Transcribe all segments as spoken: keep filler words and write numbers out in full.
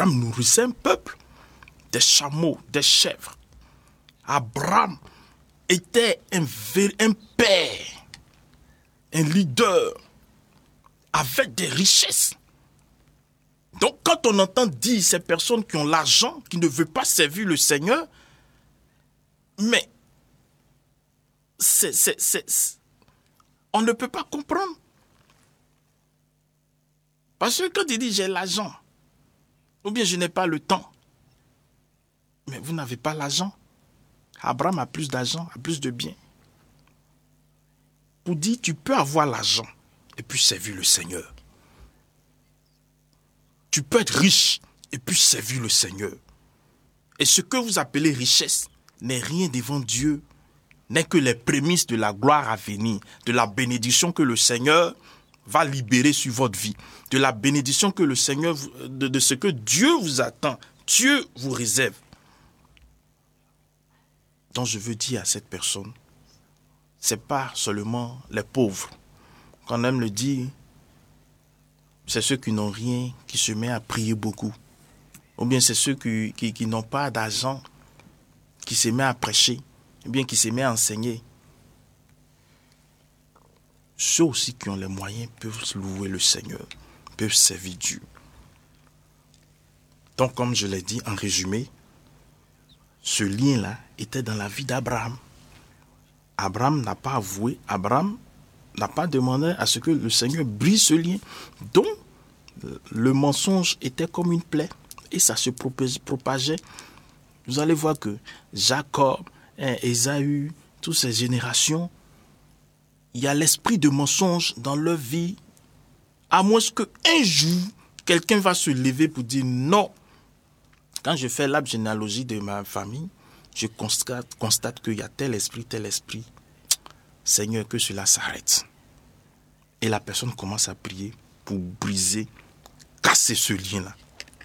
Abraham nourrissait un peuple, des chameaux, des chèvres. Abraham était un, un père, un leader, avec des richesses. Donc quand on entend dire ces personnes qui ont l'argent, qui ne veulent pas servir le Seigneur, mais c'est, c'est, c'est, c'est, on ne peut pas comprendre. Parce que quand il dit j'ai l'argent, ou bien je n'ai pas le temps, mais vous n'avez pas l'argent. Abraham a plus d'argent, a plus de biens. Pour dire tu peux avoir l'argent et puis servir le Seigneur. Tu peux être riche et puis servir le Seigneur. Et ce que vous appelez richesse n'est rien devant Dieu, n'est que les prémices de la gloire à venir, de la bénédiction que le Seigneur va libérer sur votre vie, de la bénédiction que le Seigneur, de, de ce que Dieu vous attend, Dieu vous réserve. Donc je veux dire à cette personne, ce n'est pas seulement les pauvres. Quand on aime le dire, c'est ceux qui n'ont rien qui se mettent à prier beaucoup. Ou bien c'est ceux qui, qui, qui n'ont pas d'argent qui se mettent à prêcher. Ou bien qui se mettent à enseigner. Ceux aussi qui ont les moyens peuvent louer le Seigneur, peuvent servir Dieu. Donc comme je l'ai dit en résumé, ce lien-là était dans la vie d'Abraham. Abraham n'a pas avoué, Abraham n'a pas demandé à ce que le Seigneur brise ce lien. Donc, le mensonge était comme une plaie et ça se propageait. Vous allez voir que Jacob, Ésaü, toutes ces générations, il y a l'esprit de mensonge dans leur vie, à moins qu'un jour, quelqu'un va se lever pour dire non. Quand je fais l'arbre généalogie de ma famille, je constate, constate qu'il y a tel esprit, tel esprit. Seigneur, que cela s'arrête. Et la personne commence à prier pour briser, casser ce lien-là.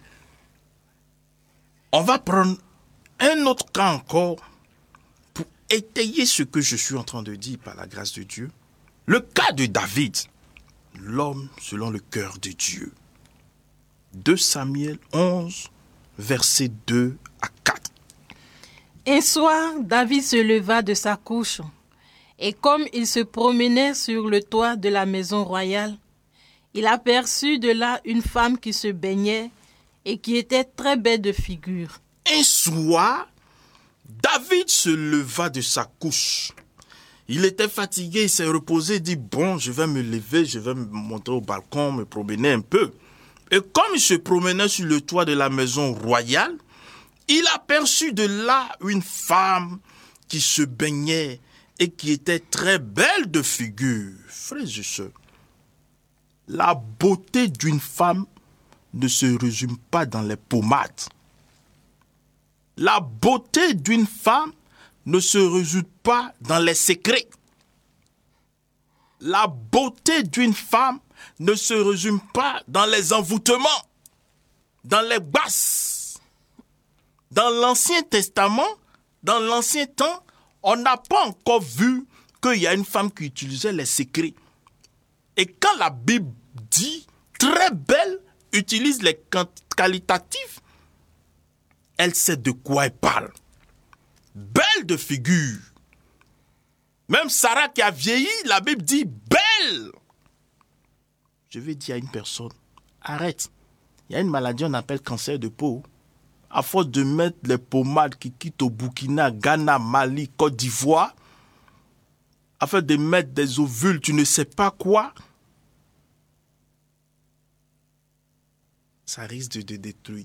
On va prendre un autre cas encore pour étayer ce que je suis en train de dire par la grâce de Dieu. Le cas de David, l'homme selon le cœur de Dieu. deux Samuel onze, versets deux à quatre. Un soir, David se leva de sa couche, et comme il se promenait sur le toit de la maison royale, il aperçut de là une femme qui se baignait et qui était très belle de figure. Un soir, David se leva de sa couche. Il était fatigué, il s'est reposé, il dit, bon, je vais me lever, je vais me monter au balcon, me promener un peu. Et comme il se promenait sur le toit de la maison royale, il aperçut de là une femme qui se baignait et qui était très belle de figure. Frères et sœurs, la beauté d'une femme ne se résume pas dans les pommades. La beauté d'une femme ne se résume pas dans les secrets. La beauté d'une femme ne se résume pas dans les envoûtements, dans les basses. Dans l'Ancien Testament, dans l'Ancien temps, on n'a pas encore vu qu'il y a une femme qui utilisait les secrets. Et quand la Bible dit très belle, utilise les qualitatifs, elle sait de quoi elle parle. Belle de figure. Même Sarah qui a vieilli, la Bible dit belle. Je vais dire à une personne, arrête. Il y a une maladie qu'on appelle cancer de peau. À force de mettre les pommades qui quittent au Burkina, Ghana, Mali, Côte d'Ivoire, afin de mettre des ovules, tu ne sais pas quoi, ça risque de te détruire.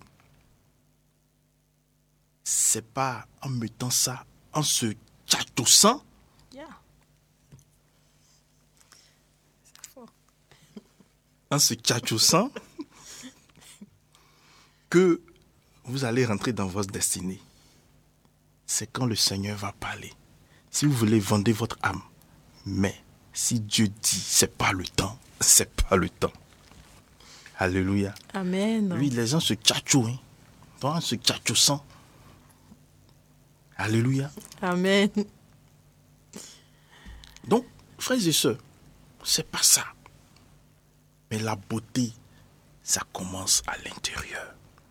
C'est pas en mettant ça, en se tchatoussant, Yeah. en se tchatoussant, que vous allez rentrer dans votre destinée. C'est quand le Seigneur va parler. Si vous voulez vendre votre âme, mais si Dieu dit, c'est pas le temps, c'est pas le temps. Alléluia. Amen. Oui, les gens se tchatchouent, hein. Bon, se tchatchoussant. Alléluia. Amen. Donc, frères et sœurs, c'est pas ça. Mais la beauté, ça commence à l'intérieur.